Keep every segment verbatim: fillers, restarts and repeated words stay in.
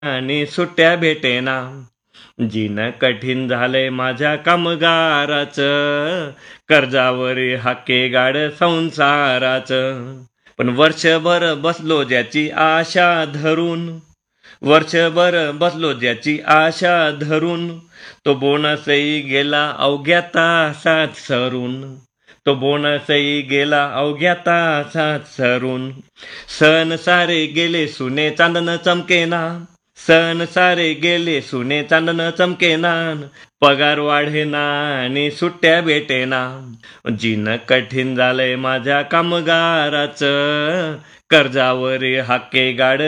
आणि सुट्ट्या भेटेना. जीनं कठीण झालंय माझ्या कामगाराचं, कर्जावरी हाके गाड संसाराचं. पण वर्षभर बसलो ज्याची आशा धरून, वर्षभर बसलो ज्याची आशा धरून, तो बोनसही गेला अवघ्या तासात सरून. तो बोनसही गेला अवघ्या तासात सरून. सण सारे गेले सुने चांदन चमकेना, सण सारे गेले सुने चांदन चमकेना. पगार वाढेना आणि सुट्ट्या भेटेना. जीनं कठीण झालंय माझ्या कामगाराचं, कर्जावरी हाके गाड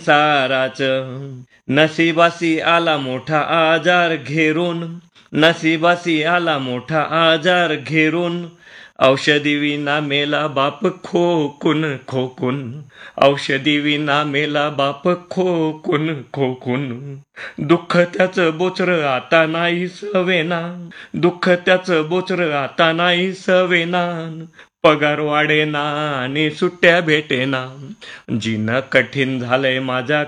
संसाराचं. नशिबासी आला मोठा आजार घेरून, नशिबासी आला मोठा आजार घेरून. औषधी विना मेला बाप खोकून खोकून, औषधी विना मेला बाप खोकून खोकून. दुःख त्याचं बोचर आता नाही सवेना, दुःख त्याचं बोचर आता नाही सवेना. पगार वाढेना आणि सुट्ट्या भेटेना. जीनं कठीण झालंय माझ्या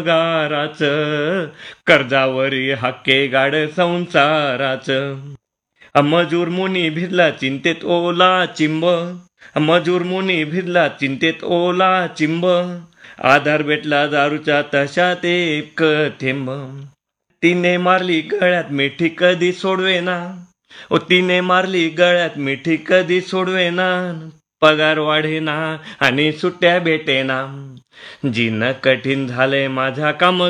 कामगाराचं, कर्जावरी हाके गाड संसाराचं. मजूर मुनी भिजला चिंतेत ओला चिंब, मजूर मुनी भिजला चिंतेत ओला चिंब. आधार भेटला दारूच्या तशात एक थेंब. तिने मारली गळ्यात मिठी कधी सोडवेना, ओ तिने मारली गळ्यात मिठी कधी सोडवेना. पगार वाढेना आणि सुट्ट्या भेटेना. जीनं कठीण झालंय माझ्या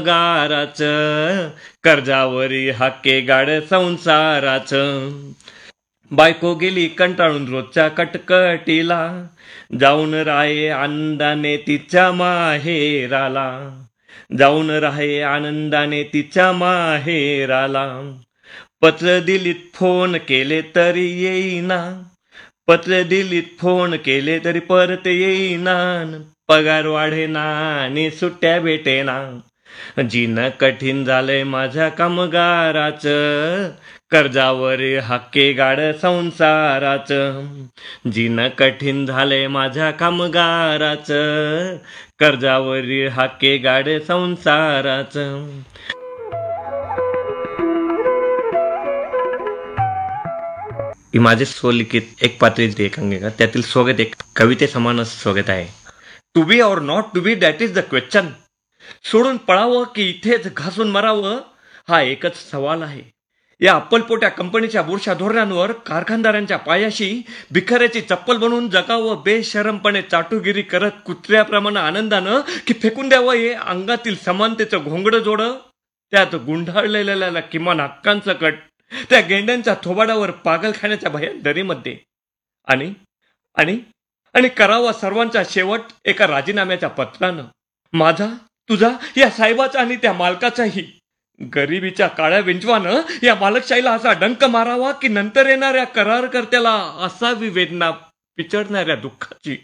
कामगाराचं, कर्जावरी हाके गाड संसाराचं. बायको गेली कंटाळून रोजच्या कटकटीला, जाऊन राहे आनंदाने तिच्या माहेराला, जाऊन राहे आनंदाने तिच्या माहेराला. पत्र दिलीत फोन केले तरी येईना, पत्र दिलीत फोन केले तरी परत येईना. पगार वाढेना आणि सुट्ट्या भेटेना. जीनं कठीण झालंय माझ्या कामगाराचं, कर्जावरी हाके गाड संसाराचं. जीनं कठीण झालंय माझ्या कामगाराचं, कर्जावरी हाके गाड संसाराचं. ही माझे स्वलिखित एक पात्रीची एकांकिका, त्यातील स्वागत एक कविते समानच स्वागत आहे. To be or not to be that is the question. सोडून पळावं की इथेच घासून मरावं, हा एकच सवाल आहे. या अप्पलपोट्या कंपनीच्या बुरशा धोरणांवर कारखानदारांच्या पायाशी भिकाऱ्याची चप्पल बनवून जगावं बेशरमपणे चाटुगिरी करत कुत्र्याप्रमाणे आनंदानं, की फेकून द्यावं हे अंगातील समानतेचं घोंगडं जोडं. त्यात गुंढाळलेल्या किमान हक्कांचं कट, त्या गेंड्यांच्या थोबाडावर पागलखान्याच्या भयान दरीमध्ये. आणि आणि आणि करावा सर्वांचा शेवट एका राजीनाम्याच्या पत्रानं. माझा, तुझा, या साहेबाचा आणि त्या मालकाचाही. गरिबीच्या काळ्या विंचवानं या मालकशाहीला असा डंक मारावा की नंतर येणाऱ्या करारकर्त्याला असावी वेदना पिचडणाऱ्या दुःखाची,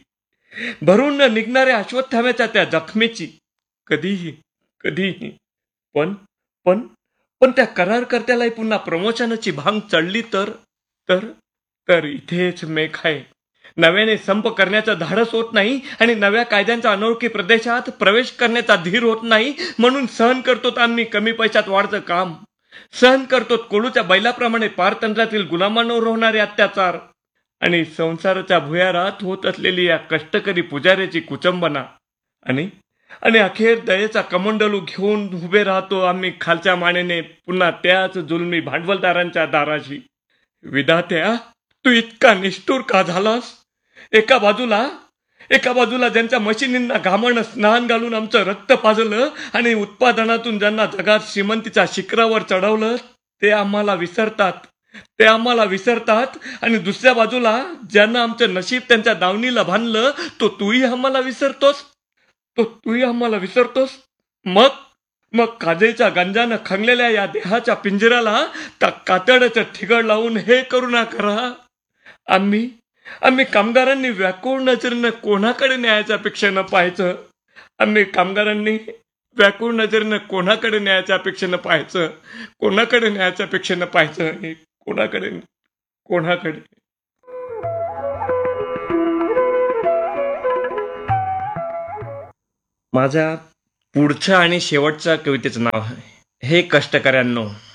भरून निघणाऱ्या अश्वत्थाम्याच्या त्या जखमेची. कधीही कधीही पण पण पण त्या करारकर्त्यालाही पुन्हा प्रमोशनची भांग चढली तर तर तर इथेच मेघ आहे. नव्याने संप करण्याचं धाडस होत नाही आणि नव्या कायद्यांच्या अनोळखी प्रदेशात प्रवेश करण्याचा धीर होत नाही. म्हणून सहन करतोत आम्ही कमी पैशात वाढतं काम, सहन करतोत कोळूच्या बैलाप्रमाणे पारतंत्र्यातील गुलामांवर होणारे अत्याचार आणि संसाराच्या भुयारात होत असलेली या कष्टकरी पुजाऱ्याची कुचंबना. आणि आणि अखेर दयेचा कमंडलू घेऊन उभे राहतो आम्ही खालच्या मानेने पुन्हा त्याच जुलमी भांडवलदारांच्या दाराशी. विधात्या, तू इतका निष्ठुर का झालास? एका बाजूला एका बाजूला ज्यांच्या मशिनींना घामण स्नान घालून आमचं रक्त पाजलं आणि उत्पादनातून ज्यांना जगात श्रीमंतीच्या शिखरावर चढवलं, ते आम्हाला विसरतात, ते आम्हाला विसरतात. आणि दुसऱ्या बाजूला ज्यांना आमचं नशीब त्यांच्या दावणीला बांधलं, तो तूही आम्हाला विसरतोस, तो तूही आम्हाला विसरतोस. मग मग काजेच्या गंजानं खंगलेल्या या देहाच्या पिंजऱ्याला त्या कातड्याचं ठिगळ लावून हे करुणा करा. आम्ही आम्ही कामगारांनी व्याकुळ नजरेनं कोणाकडे न्यायाच्या अपेक्षेनं पाहायचं, आम्ही कामगारांनी व्याकुळ नजरेनं कोणाकडे न्यायाच्या अपेक्षेनं पाहायचं, कोणाकडे न्यायाच्या अपेक्षेनं पाहायचं, हे कोणाकडे कोणाकडे माझ्या पुढचं आणि शेवटचं कवितेचं नाव आहे, हे कष्टकऱ्यांनो